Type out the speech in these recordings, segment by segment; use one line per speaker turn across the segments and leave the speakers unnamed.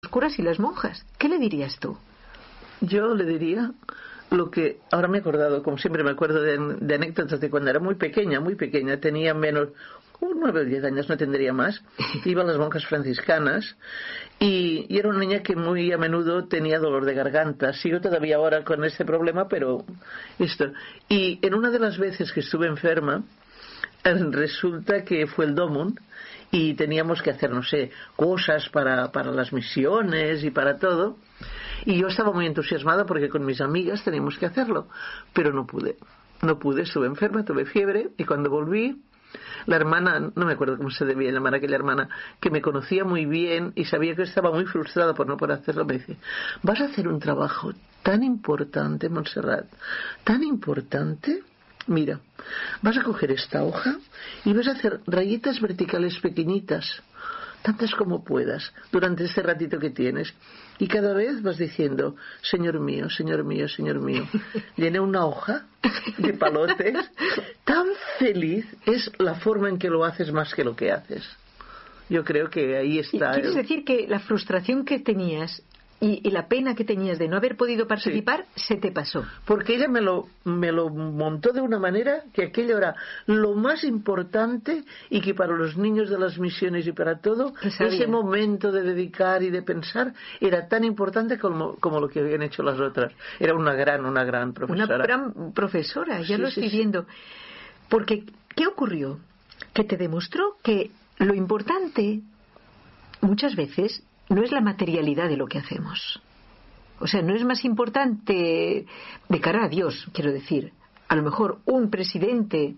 curas y las monjas. ¿Qué le dirías tú?
Yo le diría lo que ahora me he acordado, como siempre me acuerdo de anécdotas de cuando era muy pequeña, tenía menos, 9 o 10 años, no tendría más. Iba a las monjas franciscanas y era una niña que muy a menudo tenía dolor de garganta. Sigo todavía ahora con ese problema, pero esto. Y en una de las veces que estuve enferma, resulta que fue el Domum y teníamos que hacer, no sé, cosas para las misiones y para todo. Y yo estaba muy entusiasmada porque con mis amigas teníamos que hacerlo, pero no pude, estuve enferma, tuve fiebre y cuando volví, la hermana, no me acuerdo cómo se debía llamar aquella hermana, que me conocía muy bien y sabía que estaba muy frustrada por no poder hacerlo, me dice: vas a hacer un trabajo tan importante, Montserrat, tan importante. Mira, vas a coger esta hoja y vas a hacer rayitas verticales pequeñitas, tantas como puedas, durante este ratito que tienes. Y cada vez vas diciendo: Señor mío, Señor mío, Señor mío. Llené una hoja de palotes. Tan feliz es la forma en que lo haces más que lo que haces. Yo creo que ahí está.
¿Quieres decir que la frustración que tenías y la pena que tenías de no haber podido participar, sí, se te pasó?
Porque ella me lo montó de una manera que aquello era lo más importante y que para los niños de las misiones y para todo, ese momento de dedicar y de pensar era tan importante como lo que habían hecho las otras. Era una gran profesora.
Una gran profesora, ya
sí,
lo estoy
sí,
viendo. Porque, ¿qué ocurrió? Que te demostró que lo importante muchas veces no es la materialidad de lo que hacemos. O sea, no es más importante de cara a Dios, quiero decir, a lo mejor un presidente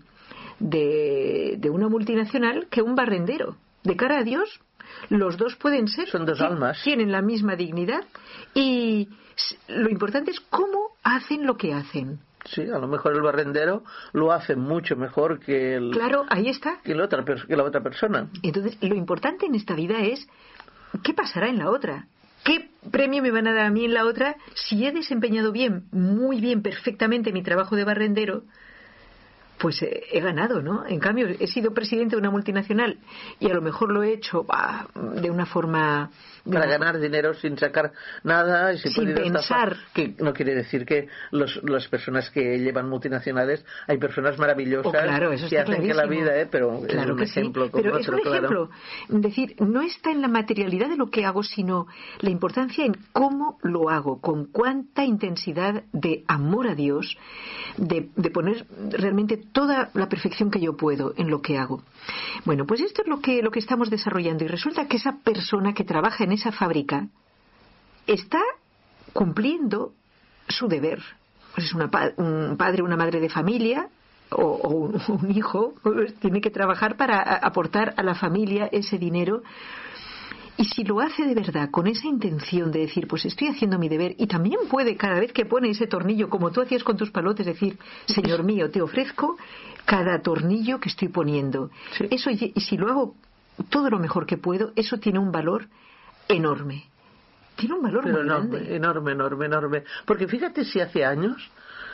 de una multinacional que un barrendero. De cara a Dios, los dos pueden ser.
Son dos almas.
Tienen la misma dignidad y lo importante es cómo hacen lo que hacen.
Sí, a lo mejor el barrendero lo hace mucho mejor que
Claro, ahí está.
Que la otra persona.
Entonces, lo importante en esta vida es ¿qué pasará en la otra? ¿Qué premio me van a dar a mí en la otra si he desempeñado bien, muy bien, perfectamente mi trabajo de barrendero? Pues he ganado, ¿no? En cambio, he sido presidente de una multinacional y a lo mejor lo he hecho de una forma...
Para ganar dinero sin sacar nada y
sin pensar.
Que no quiere decir que las personas que llevan multinacionales, hay personas maravillosas
claro, eso
que hacen que la vida, pero
claro
es un
que
ejemplo.
Sí. Pero es un ejemplo.
Claro.
Es decir, no está en la materialidad de lo que hago, sino la importancia en cómo lo hago, con cuánta intensidad de amor a Dios, de poner realmente toda la perfección que yo puedo en lo que hago. Bueno, pues esto es lo que estamos desarrollando y resulta que esa persona que trabaja en esa fábrica está cumpliendo su deber. Pues es un padre, una madre de familia o un hijo, pues tiene que trabajar para aportar a la familia ese dinero. Y si lo hace de verdad, con esa intención de decir, pues estoy haciendo mi deber, y también puede cada vez que pone ese tornillo, como tú hacías con tus palotes, decir: Señor mío, te ofrezco cada tornillo que estoy poniendo. Sí. Eso, y si lo hago todo lo mejor que puedo, eso tiene un valor enorme. Tiene un valor muy grande.
Enorme. Porque fíjate, si hace años,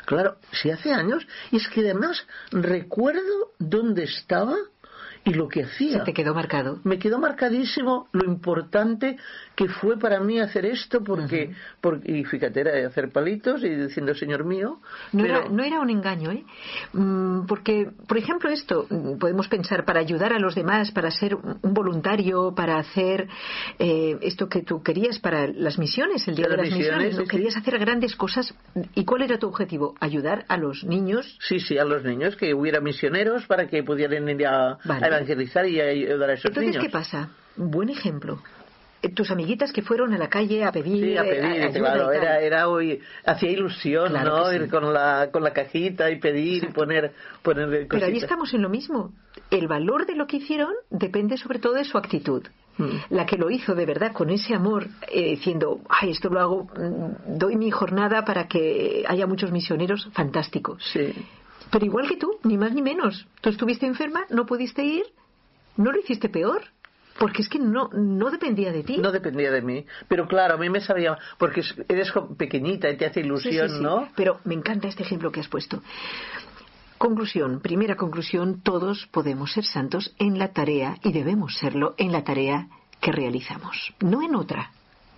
y es que además recuerdo dónde estaba y lo que hacía.
Se te quedó marcado.
Me quedó marcadísimo lo importante que fue para mí hacer esto, porque y fíjate, era hacer palitos y diciendo: Señor mío.
No era un engaño, ¿eh? Porque, por ejemplo, esto podemos pensar, para ayudar a los demás, para ser un voluntario, para hacer esto que tú querías para las misiones, el día de las misiones, ¿no? Querías hacer grandes cosas. ¿Y cuál era tu objetivo? Ayudar a los niños.
Sí, a los niños, que hubiera misioneros para que pudieran ir a evangelizar y ayudar a esos niños.
Entonces, ¿qué pasa? Buen ejemplo. Tus amiguitas que fueron a la calle a pedir,
sí, a pedir, claro, era hoy, hacía ilusión,
claro,
¿no?
Sí.
Ir con la cajita y pedir. Exacto. y poner cositas.
Pero ahí estamos en lo mismo. El valor de lo que hicieron depende sobre todo de su actitud. La que lo hizo de verdad con ese amor, diciendo: esto lo hago, doy mi jornada para que haya muchos misioneros, fantástico.
Sí.
Pero igual que tú, ni más ni menos. Tú estuviste enferma, no pudiste ir, no lo hiciste peor. Porque es que no dependía de ti.
No dependía de mí. Pero claro, a mí me sabía... Porque eres pequeñita y te hace ilusión,
sí.
¿no?
Pero me encanta este ejemplo que has puesto. Primera conclusión, todos podemos ser santos en la tarea, y debemos serlo en la tarea que realizamos, no en otra.